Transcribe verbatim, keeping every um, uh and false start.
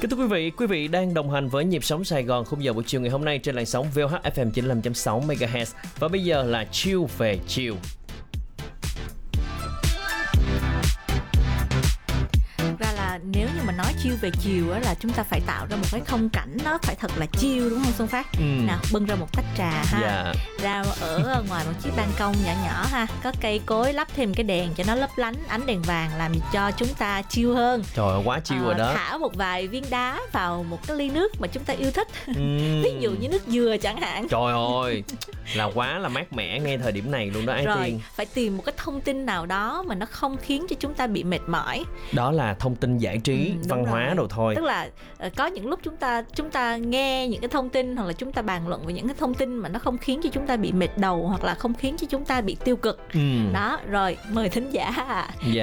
Kính thưa quý vị, quý vị đang đồng hành với Nhịp Sống Sài Gòn khung giờ buổi chiều ngày hôm nay trên làn sóng vê o hát ép em chín mươi lăm chấm sáu mê ga héc. Và bây giờ là chill về chiều. Ra là nếu như mà nói chill về chiều á là chúng ta phải tạo ra một cái không cảnh nó phải thật là chill, đúng không Xuân Phát? Ừ. Nào, bưng ra một tách trà ha. Dạ. Ra ở ngoài một chiếc ban công nhỏ nhỏ ha, có cây cối, lắp thêm cái đèn cho nó lấp lánh ánh đèn vàng làm cho chúng ta chill hơn. Trời ơi, quá chill Ờ, rồi đó. Thả một vài viên đá vào một cái ly nước mà chúng ta yêu thích. Ừ. Ví dụ như nước dừa chẳng hạn. Trời ơi, là quá là mát mẻ ngay thời điểm này luôn đó Ái Rồi, Tiên. phải tìm một cái thông tin nào đó mà nó không khiến cho chúng ta bị mệt mỏi. Đó là thông tin giải trí, Ừ, văn hóa rồi. đồ thôi. Tức là ờ, có những lúc chúng ta chúng ta nghe những cái thông tin hoặc là chúng ta bàn luận về những cái thông tin mà nó không khiến cho chúng ta bị mệt đầu hoặc là không khiến cho chúng ta bị tiêu cực. Ừ. Đó, rồi mời thính giả. Dạ.